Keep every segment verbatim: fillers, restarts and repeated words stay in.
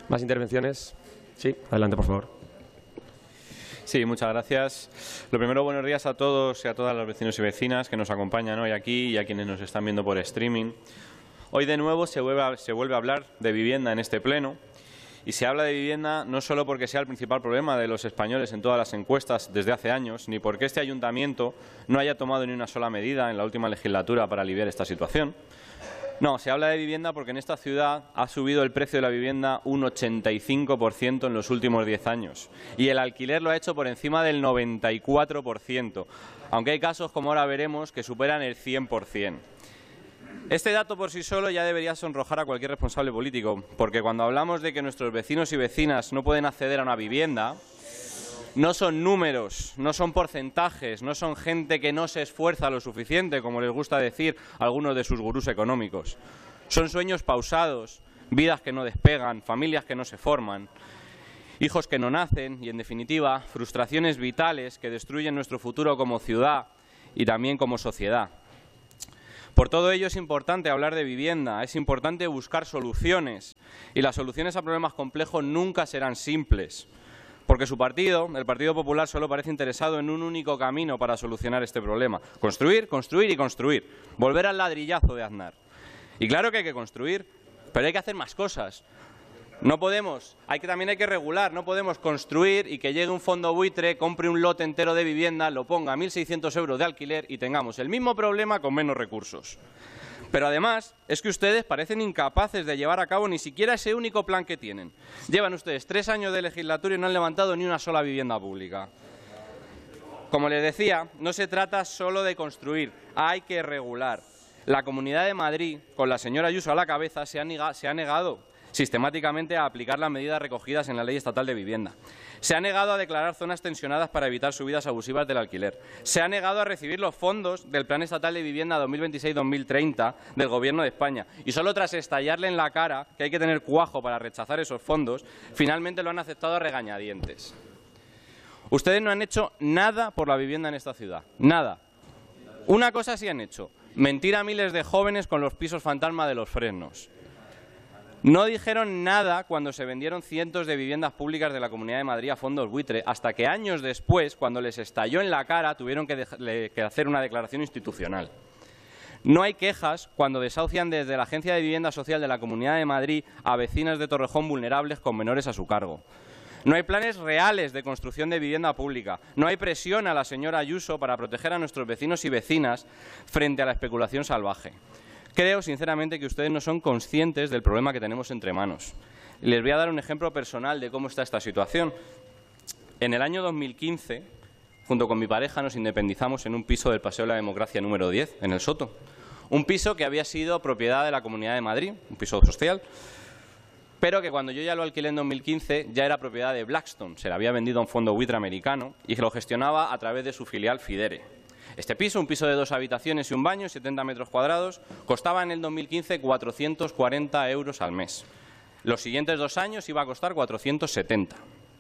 ¿Más intervenciones? Sí, adelante, por favor. Sí, muchas gracias. Lo primero, buenos días a todos y a todas las vecinos y vecinas que nos acompañan hoy aquí y a quienes nos están viendo por streaming. Hoy de nuevo se vuelve a, se vuelve a hablar de vivienda en este pleno. Y se habla de vivienda no solo porque sea el principal problema de los españoles en todas las encuestas desde hace años, ni porque este ayuntamiento no haya tomado ni una sola medida en la última legislatura para aliviar esta situación. No, se habla de vivienda porque en esta ciudad ha subido el precio de la vivienda un ochenta y cinco por ciento en los últimos diez años y el alquiler lo ha hecho por encima del noventa y cuatro por ciento, aunque hay casos, como ahora veremos, que superan el cien por cien. Este dato por sí solo ya debería sonrojar a cualquier responsable político, porque cuando hablamos de que nuestros vecinos y vecinas no pueden acceder a una vivienda, no son números, no son porcentajes, no son gente que no se esfuerza lo suficiente, como les gusta decir algunos de sus gurús económicos. Son sueños pausados, vidas que no despegan, familias que no se forman, hijos que no nacen y, en definitiva, frustraciones vitales que destruyen nuestro futuro como ciudad y también como sociedad. Por todo ello es importante hablar de vivienda, es importante buscar soluciones y las soluciones a problemas complejos nunca serán simples, porque su partido, el Partido Popular, solo parece interesado en un único camino para solucionar este problema: construir, construir y construir, volver al ladrillazo de Aznar. Y claro que hay que construir, pero hay que hacer más cosas. No podemos, hay que, también hay que regular, no podemos construir y que llegue un fondo buitre, compre un lote entero de vivienda, lo ponga a mil seiscientos euros de alquiler y tengamos el mismo problema con menos recursos. Pero además es que ustedes parecen incapaces de llevar a cabo ni siquiera ese único plan que tienen. Llevan ustedes tres años de legislatura y no han levantado ni una sola vivienda pública. Como les decía, no se trata solo de construir, hay que regular. La Comunidad de Madrid, con la señora Ayuso a la cabeza, se ha negado, se ha negado sistemáticamente a aplicar las medidas recogidas en la Ley Estatal de Vivienda. Se ha negado a declarar zonas tensionadas para evitar subidas abusivas del alquiler. Se ha negado a recibir los fondos del Plan Estatal de Vivienda dos mil veintiséis dos mil treinta del Gobierno de España. Y solo tras estallarle en la cara que hay que tener cuajo para rechazar esos fondos, finalmente lo han aceptado a regañadientes. Ustedes no han hecho nada por la vivienda en esta ciudad. Nada. Una cosa sí han hecho: mentir a miles de jóvenes con los pisos fantasma de los Fresnos. No dijeron nada cuando se vendieron cientos de viviendas públicas de la Comunidad de Madrid a fondos buitre, hasta que años después, cuando les estalló en la cara, tuvieron que, que hacer una declaración institucional. No hay quejas cuando desahucian desde la Agencia de Vivienda Social de la Comunidad de Madrid a vecinas de Torrejón vulnerables con menores a su cargo. No hay planes reales de construcción de vivienda pública. No hay presión a la señora Ayuso para proteger a nuestros vecinos y vecinas frente a la especulación salvaje. Creo, sinceramente, que ustedes no son conscientes del problema que tenemos entre manos. Les voy a dar un ejemplo personal de cómo está esta situación. En el año dos mil quince, junto con mi pareja, nos independizamos en un piso del Paseo de la Democracia número diez, en El Soto. Un piso que había sido propiedad de la Comunidad de Madrid, un piso social, pero que cuando yo ya lo alquilé en dos mil quince ya era propiedad de Blackstone. Se le había vendido a un fondo buitre americano y que lo gestionaba a través de su filial Fidere. Este piso, un piso de dos habitaciones y un baño, setenta metros cuadrados, costaba en el dos mil quince cuatrocientos cuarenta euros al mes. Los siguientes dos años iba a costar cuatrocientos setenta.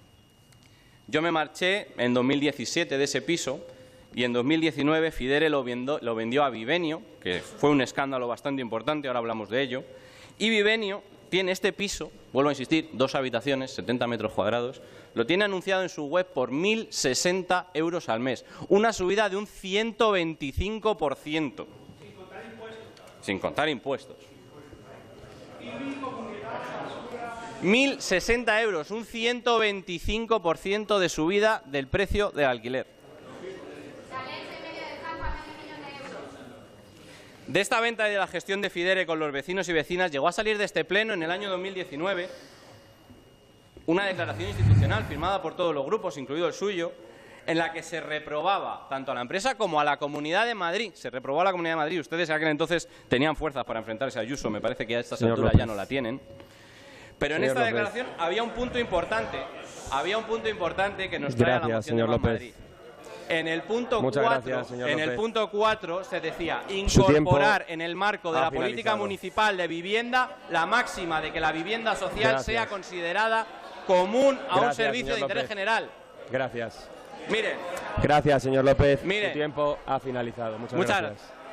Yo me marché en dos mil diecisiete de ese piso y en dos mil diecinueve Fidere lo vendió, lo vendió a Vivenio, que fue un escándalo bastante importante, ahora hablamos de ello, y Vivenio tiene este piso, vuelvo a insistir, dos habitaciones, setenta metros cuadrados, lo tiene anunciado en su web por mil sesenta euros al mes, una subida de un ciento veinticinco por ciento. Sin contar impuestos. Sin contar impuestos. mil sesenta euros, un ciento veinticinco por ciento de subida del precio del alquiler. De esta venta y de la gestión de Fidere con los vecinos y vecinas llegó a salir de este pleno en el año dos mil diecinueve una declaración institucional firmada por todos los grupos, incluido el suyo, en la que se reprobaba tanto a la empresa como a la Comunidad de Madrid. Se reprobó a la Comunidad de Madrid. Ustedes en aquel entonces tenían fuerzas para enfrentarse a Ayuso, me parece que a estas alturas ya no la tienen. Pero en esta declaración había un punto importante, había un punto importante que nos trae a la moción de Más Madrid. En el punto cuatro, en el punto cuatro se decía incorporar en el marco de la política municipal de vivienda la máxima de que la vivienda social sea considerada común a un servicio de interés general. Gracias. Mire. Gracias, señor López. Mire. Su tiempo ha finalizado. Muchas, Muchas gracias. gracias.